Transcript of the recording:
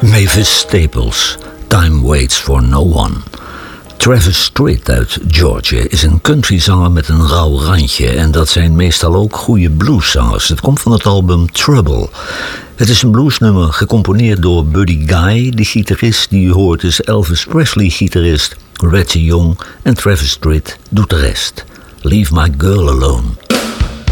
Mavis Staples, Time Waits for No One. Travis Tritt uit Georgia is een countryzanger met een rauw randje en dat zijn meestal ook goede blueszangers. Het komt van het album Trouble. Het is een bluesnummer gecomponeerd door Buddy Guy. De gitarist die u hoort is Elvis Presley-gitarist Reggie Young en Travis Tritt doet de rest. Leave My Girl Alone.